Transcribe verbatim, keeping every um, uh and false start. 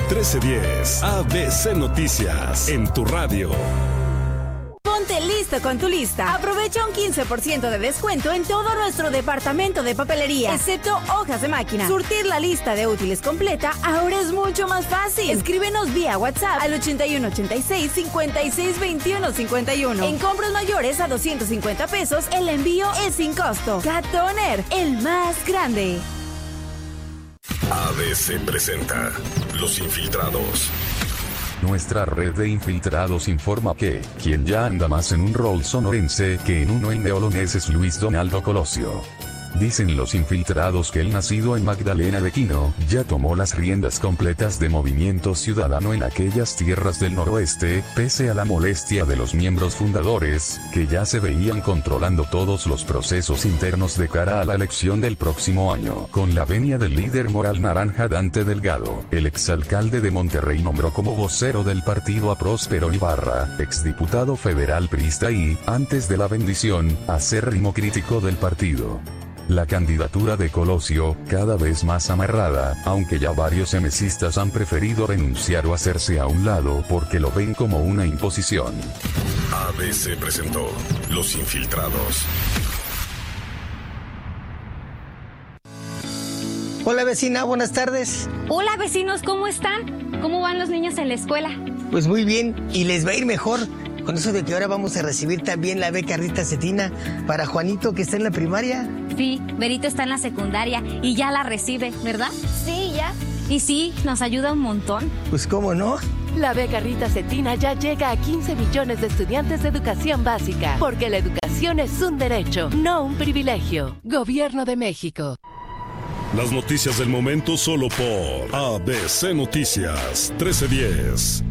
trece diez. A B C Noticias, en tu radio. Ponte listo con tu lista. Aprovecha un quince por ciento de descuento en todo nuestro departamento de papelería, excepto hojas de máquina. Surtir la lista de útiles completa ahora es mucho más fácil. Escríbenos vía WhatsApp al ochenta y uno ochenta y seis, cincuenta y seis veintiuno cincuenta y uno. En compras mayores a doscientos cincuenta pesos, el envío es sin costo. Cat Toner, el más grande. A B C presenta Los Infiltrados. Nuestra red de infiltrados informa que quien ya anda más en un rol sonorense que en uno en neolonés es Luis Donaldo Colosio. Dicen los infiltrados que el nacido en Magdalena de Quino ya tomó las riendas completas de Movimiento Ciudadano en aquellas tierras del noroeste, pese a la molestia de los miembros fundadores, que ya se veían controlando todos los procesos internos de cara a la elección del próximo año. Con la venia del líder moral naranja Dante Delgado, el exalcalde de Monterrey nombró como vocero del partido a Próspero Ibarra, exdiputado federal priista y, antes de la bendición, acérrimo crítico del partido. La candidatura de Colosio, cada vez más amarrada, aunque ya varios emesistas han preferido renunciar o hacerse a un lado porque lo ven como una imposición. A B C presentó Los Infiltrados. Hola vecina, buenas tardes. Hola vecinos, ¿cómo están? ¿Cómo van los niños en la escuela? Pues muy bien, y les va a ir mejor. Con eso de que ahora vamos a recibir también la beca Rita Cetina para Juanito, que está en la primaria. Sí, Berito está en la secundaria y ya la recibe, ¿verdad? Sí, ya. Y sí, nos ayuda un montón. Pues cómo no. La beca Rita Cetina ya llega a quince millones de estudiantes de educación básica, porque la educación es un derecho, no un privilegio. Gobierno de México. Las noticias del momento solo por A B C Noticias trece diez.